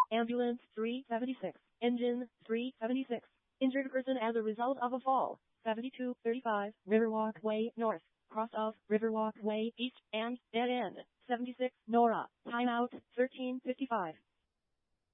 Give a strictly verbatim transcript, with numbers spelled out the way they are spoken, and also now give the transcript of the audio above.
Ambulance three seventy-six. Engine three seventy-six. Injured person as a result of a fall. seventy-two thirty-five. Riverwalk Way North. Cross of Riverwalk Way East and dead end. seventy-six Nora. Timeout thirteen fifty-five.